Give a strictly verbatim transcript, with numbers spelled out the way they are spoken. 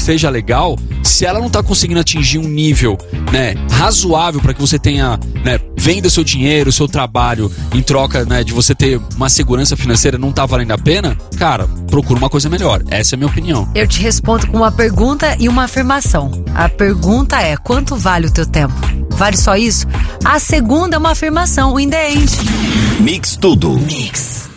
seja legal, se ela não tá conseguindo atingir um nível, né, razoável para que você tenha, né, venda seu dinheiro, seu trabalho em troca, né, de você ter uma segurança financeira, não tá valendo a pena, cara, procura uma coisa melhor. Essa é a minha opinião. Eu te respondo com uma pergunta e uma afirmação. A pergunta é: quanto vale o teu tempo? Vale só isso? A segunda é uma afirmação, in the end. Mix tudo. Mix.